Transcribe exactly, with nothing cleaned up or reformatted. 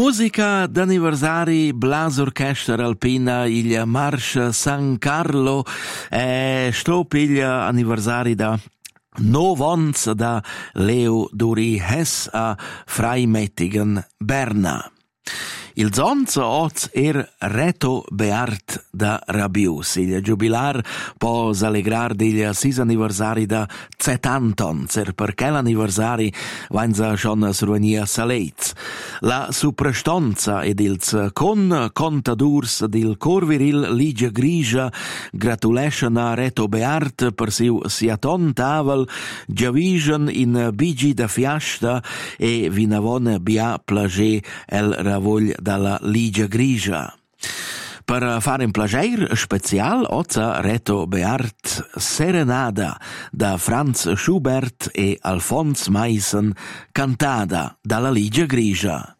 Musica d'anniversari Blas Orchestra Alpina il Marsch San Carlo e sto piglia anniversari da novons da Leo Duri Hess a Freimettigen Berna. Il zonzo oz er Reto Beart da Rabius. Il giubilar pos allegrar digli sis anniversari da Zetanton, zer perché l'anniversari vanza schon survenia Saleitz. La suprastonza ed ils con contadurs dil corviril Ligia Grigia gratulation a Reto Beart per siu siaton tavel giavision in bigi da fiasta e vinavon bia plagé el ravogl dalla Ligia Grigia. Per fare un plager special oza Reto Beart Serenada da Franz Schubert e Alphonse Meissen cantada dalla Ligia Grigia.